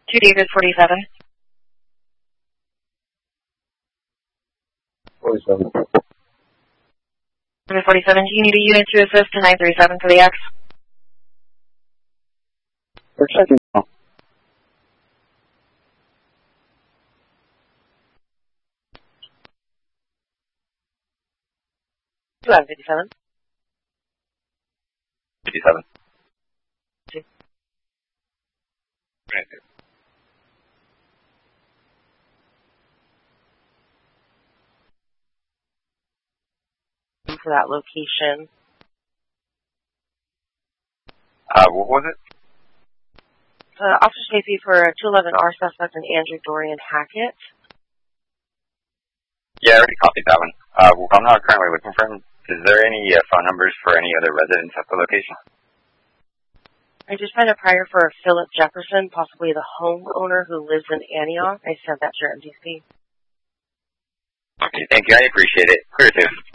2 David 47. 47. David 47, do you need a unit to assist to 937 for the X? We're checking now. Two out of 57. 57. Two. Right. For that location. What was it? Officer safety for 211R suspect and Andrew Dorian Hackett. Yeah, I already copied that one. I'm not currently looking for him. Is there any phone numbers for any other residents at the location? I just found a prior for Philip Jefferson, possibly the homeowner who lives in Antioch. I sent that to your MDC. Okay, thank you. I appreciate it. Clear too.